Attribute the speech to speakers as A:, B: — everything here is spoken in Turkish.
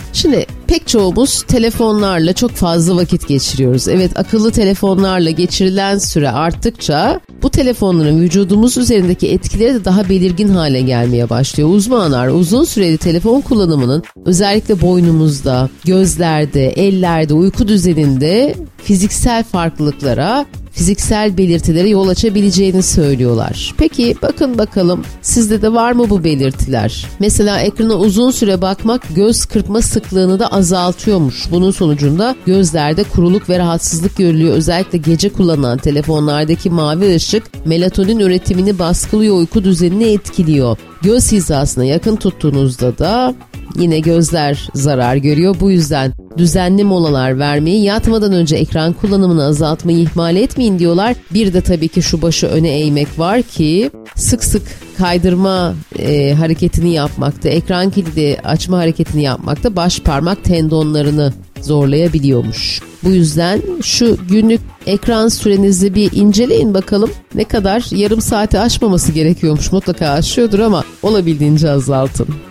A: Şimdi pek çoğumuz telefonlarla çok fazla vakit geçiriyoruz. Evet, akıllı telefonlarla geçirilen süre arttıkça bu telefonların vücudumuz üzerindeki etkileri de daha belirgin hale gelmeye başlıyor. Uzmanlar uzun süreli telefon kullanımının özellikle boynumuzda, gözlerde, ellerde, uyku düzeninde fiziksel farklılıklara, fiziksel belirtilere yol açabileceğini söylüyorlar. Peki bakın bakalım sizde de var mı bu belirtiler? Mesela ekrana uzun süre bakmak göz kırpma sıklığını da azaltıyormuş. Bunun sonucunda gözlerde kuruluk ve rahatsızlık görülüyor. Özellikle gece kullanılan telefonlardaki mavi ışık melatonin üretimini baskılıyor, uyku düzenini etkiliyor. Göz hizasına yakın tuttuğunuzda da yine gözler zarar görüyor. Bu yüzden düzenli molalar vermeyi, yatmadan önce ekran kullanımını azaltmayı ihmal etmeyin diyorlar. Bir de tabii ki şu başı öne eğmek var ki sık sık kaydırma hareketini yapmakta, ekran kilidi açma hareketini yapmakta baş parmak tendonlarını zorlayabiliyormuş. Bu yüzden şu günlük ekran sürenizi bir inceleyin bakalım. Ne kadar, yarım saati aşmaması gerekiyormuş, mutlaka aşıyordur ama olabildiğince azaltın.